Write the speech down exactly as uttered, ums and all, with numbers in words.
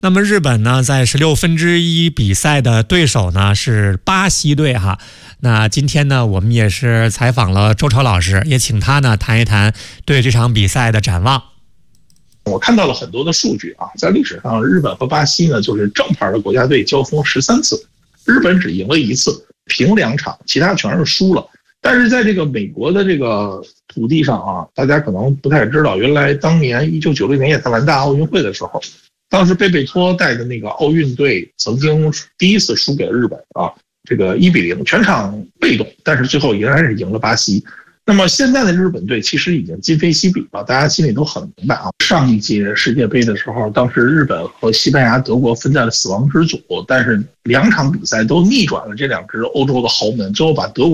那么日本呢，在十六分之一比赛的对手呢是巴西队哈。那今天呢，我们也是采访了周超老师，也请他呢谈一谈对这场比赛的展望。 我看到了很多的数据啊，在历史上，日本和巴西呢就是正牌的国家队交锋十三次，日本只赢了一次，平两场，其他全是输了。但是在这个美国的这个土地上啊，大家可能不太知道，原来当年一九九六年亚特兰大奥运会的时候，当时贝贝托带的那个奥运队曾经第一次输给了日本啊，这个一比零，全场被动，但是最后仍然是赢了巴西。那么现在的日本队其实已经今非昔比了，大家心里都很明白啊。上一届世界杯的时候，当时日本和西班牙、德国分在了死亡之组，但是两场比赛都逆转了这两支欧洲的豪门，最后把德国